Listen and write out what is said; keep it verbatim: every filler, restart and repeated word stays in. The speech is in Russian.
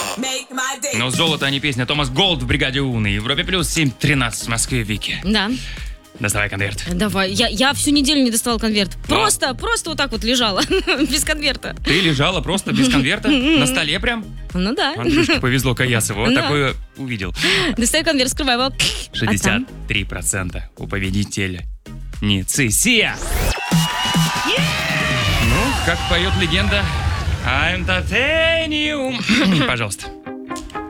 Но золото, а не песня. Томас Голд в «Бригаде У» на Европе плюс семь тринадцать в Москве, Вики. Да. Доставай конверт. Давай. Я, я всю неделю не доставал конверт. Просто, просто вот так вот лежала. Без конверта. Ты лежала просто без конверта? На столе прям? Ну да. Андрюшке повезло Каясову. Вот Да. такое увидел. Достаю конверт, скрываю его. шестьдесят три процента у победителя. Не Сия. Ну, как поет легенда, I'm titanium. Пожалуйста.